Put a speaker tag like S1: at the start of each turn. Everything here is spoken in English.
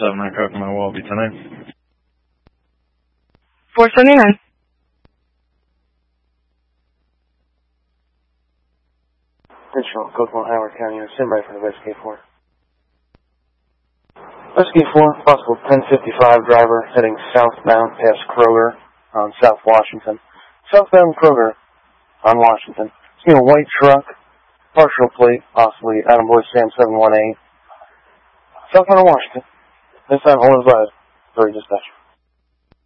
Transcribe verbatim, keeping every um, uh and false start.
S1: seven nine Kokomo, what will be tonight?
S2: four seventy-nine.
S3: Additional Kokomo, Howard County, stand by for the Rescue four. Rescue four, possible ten fifty-five driver heading southbound past Kroger on South Washington. Southbound Kroger on Washington. Seen a white truck, partial plate, possibly Adam Boy Sam seven one eight. Southbound on Washington. This time, hold advised. Very dispatch.